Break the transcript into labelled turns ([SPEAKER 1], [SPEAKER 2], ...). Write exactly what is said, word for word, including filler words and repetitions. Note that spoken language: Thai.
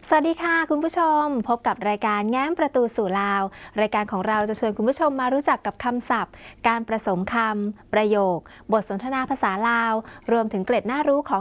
[SPEAKER 1] สวัสดีค่ะคุณผู้ชมพบกับรายการแง้มประตูสู่ลาวรายการของเราจะชวนคุณผู้ชมมารู้จักกับคำศัพท์การผสมคำประโยคบทสนทนาภาษาลาวรวมถึงเกร็ดน่ารู้ของ